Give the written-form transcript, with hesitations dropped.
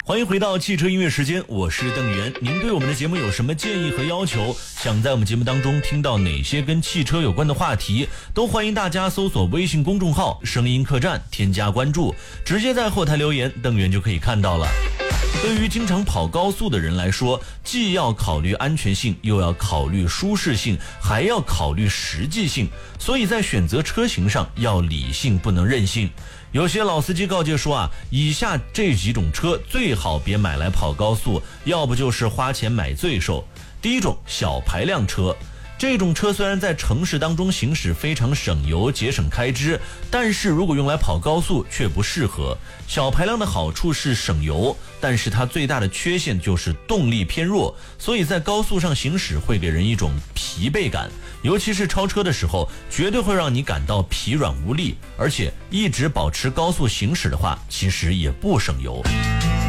欢迎回到汽车音乐时间，我是邓源。您对我们的节目有什么建议和要求？想在我们节目当中听到哪些跟汽车有关的话题，都欢迎大家搜索微信公众号声音客栈，添加关注，直接在后台留言，邓源就可以看到了。对于经常跑高速的人来说，既要考虑安全性，又要考虑舒适性，还要考虑实际性，所以在选择车型上要理性，不能任性。有些老司机告诫说以下这几种车最好别买来跑高速，要不就是花钱买罪受。第一种，小排量车。这种车虽然在城市当中行驶非常省油节省开支，但是如果用来跑高速却不适合。小排量的好处是省油，但是它最大的缺陷就是动力偏弱，所以在高速上行驶会给人一种疲惫感，尤其是超车的时候，绝对会让你感到疲软无力，而且一直保持高速行驶的话，其实也不省油。